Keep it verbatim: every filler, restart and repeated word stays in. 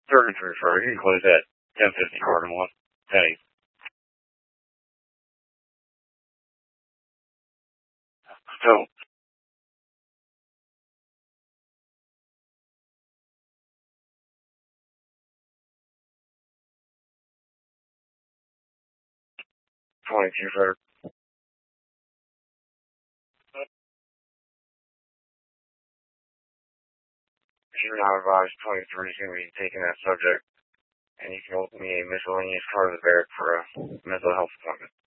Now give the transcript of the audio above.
Surgeon to refer. You can close at ten fifty Cardinal one. Penny. So, twenty-two third. If you're not advised, twenty-three is going to be taking that subject, and you can open me a miscellaneous card of the barrack for a mental health appointment.